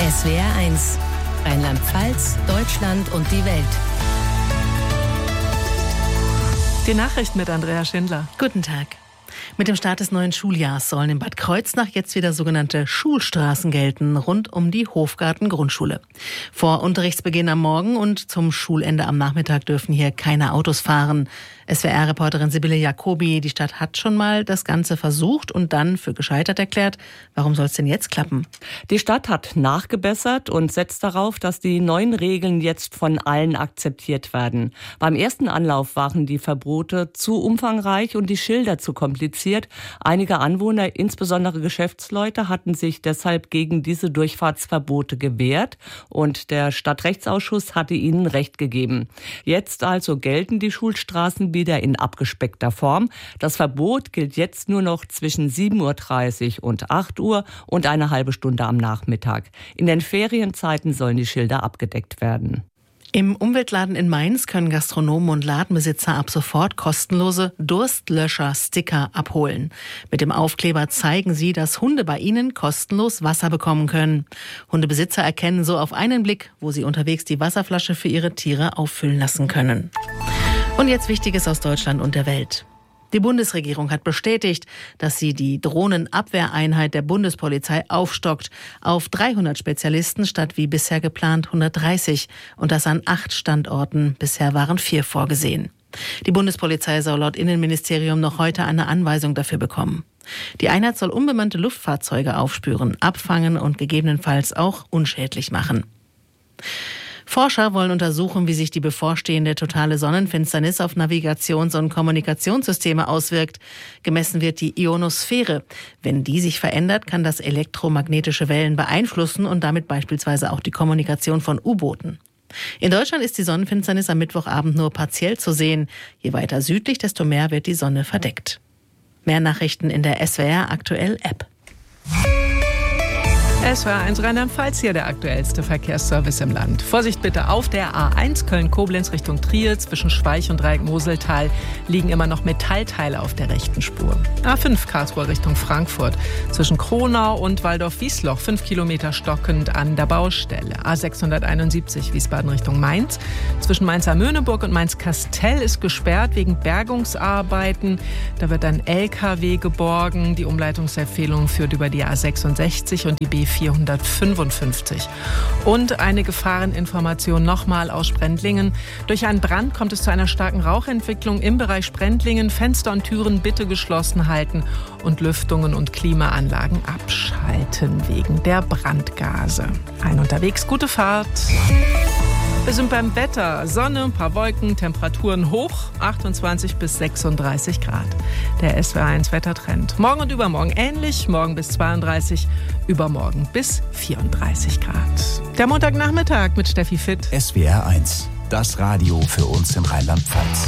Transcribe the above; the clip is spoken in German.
SWR 1, Rheinland-Pfalz, Deutschland und die Welt. Die Nachrichten mit Andrea Schindler. Guten Tag. Mit dem Start des neuen Schuljahrs sollen in Bad Kreuznach jetzt wieder sogenannte Schulstraßen gelten, rund um die Hofgarten-Grundschule. Vor Unterrichtsbeginn am Morgen und zum Schulende am Nachmittag dürfen hier keine Autos fahren. SWR-Reporterin Sibylle Jacobi, die Stadt hat schon mal das Ganze versucht und dann für gescheitert erklärt. Warum soll es denn jetzt klappen? Die Stadt hat nachgebessert und setzt darauf, dass die neuen Regeln jetzt von allen akzeptiert werden. Beim ersten Anlauf waren die Verbote zu umfangreich und die Schilder zu kompliziert. Einige Anwohner, insbesondere Geschäftsleute, hatten sich deshalb gegen diese Durchfahrtsverbote gewehrt und der Stadtrechtsausschuss hatte ihnen Recht gegeben. Jetzt also gelten die Schulstraßen wieder in abgespeckter Form. Das Verbot gilt jetzt nur noch zwischen 7.30 Uhr und 8 Uhr und eine halbe Stunde am Nachmittag. In den Ferienzeiten sollen die Schilder abgedeckt werden. Im Umweltladen in Mainz können Gastronomen und Ladenbesitzer ab sofort kostenlose Durstlöscher-Sticker abholen. Mit dem Aufkleber zeigen sie, dass Hunde bei ihnen kostenlos Wasser bekommen können. Hundebesitzer erkennen so auf einen Blick, wo sie unterwegs die Wasserflasche für ihre Tiere auffüllen lassen können. Und jetzt Wichtiges aus Deutschland und der Welt. Die Bundesregierung hat bestätigt, dass sie die Drohnenabwehreinheit der Bundespolizei aufstockt auf 300 Spezialisten statt wie bisher geplant 130 und das an 8 Standorten. Bisher waren 4 vorgesehen. Die Bundespolizei soll laut Innenministerium noch heute eine Anweisung dafür bekommen. Die Einheit soll unbemannte Luftfahrzeuge aufspüren, abfangen und gegebenenfalls auch unschädlich machen. Forscher wollen untersuchen, wie sich die bevorstehende totale Sonnenfinsternis auf Navigations- und Kommunikationssysteme auswirkt. Gemessen wird die Ionosphäre. Wenn die sich verändert, kann das elektromagnetische Wellen beeinflussen und damit beispielsweise auch die Kommunikation von U-Booten. In Deutschland ist die Sonnenfinsternis am Mittwochabend nur partiell zu sehen. Je weiter südlich, desto mehr wird die Sonne verdeckt. Mehr Nachrichten in der SWR Aktuell App. SWR 1 Rheinland-Pfalz, hier der aktuellste Verkehrsservice im Land. Vorsicht bitte auf der A1 Köln-Koblenz Richtung Trier. Zwischen Schweich und Dreieck-Moseltal liegen immer noch Metallteile auf der rechten Spur. A5 Karlsruhe Richtung Frankfurt. Zwischen Kronau und Waldorf-Wiesloch 5 Kilometer stockend an der Baustelle. A671 Wiesbaden Richtung Mainz. Zwischen Mainz-Amöneburg und Mainz-Kastell ist gesperrt wegen Bergungsarbeiten. Da wird ein LKW geborgen. Die Umleitungsempfehlung führt über die A66 und die B455. Und eine Gefahreninformation nochmal aus Sprendlingen. Durch einen Brand kommt es zu einer starken Rauchentwicklung im Bereich Sprendlingen. Fenster und Türen bitte geschlossen halten und Lüftungen und Klimaanlagen abschalten wegen der Brandgase. Unterwegs, gute Fahrt. Wir sind beim Wetter. Sonne, ein paar Wolken, Temperaturen hoch, 28 bis 36 Grad. Der SWR1 Wettertrend. Morgen und übermorgen ähnlich, morgen bis 32, übermorgen bis 34 Grad. Der Montagnachmittag mit Steffi Fitt. SWR1, das Radio für uns in Rheinland-Pfalz.